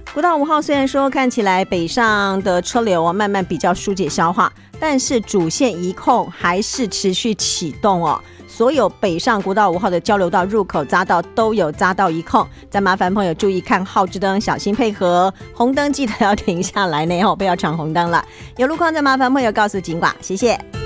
国道5号虽然说看起来北上的车流慢慢比较疏解消化，但是主线一控还是持续启动哦。所有北上国道5号的交流道入口匝道都有匝道一控，再麻烦朋友注意看号志灯，小心配合，红灯记得要停下来呢，不要闯红灯了。有路况再麻烦朋友告诉警管，谢谢。